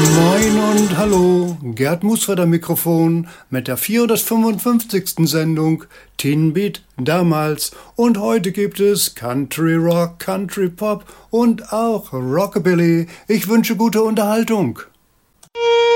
Moin und hallo, Gerd Musford am Mikrofon mit der 455. Sendung Teen Beat damals, und heute gibt es Country Rock, Country Pop und auch Rockabilly. Ich wünsche gute Unterhaltung.